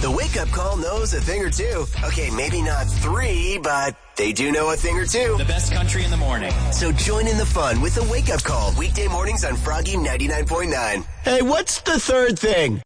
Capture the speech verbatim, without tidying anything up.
The Wake Up Call knows a thing or two. Okay, maybe not three, but they do know a thing or two. The best country in the morning. So join in the fun with the Wake Up Call. Weekday mornings on Froggy ninety-nine point nine. Hey, what's the third thing?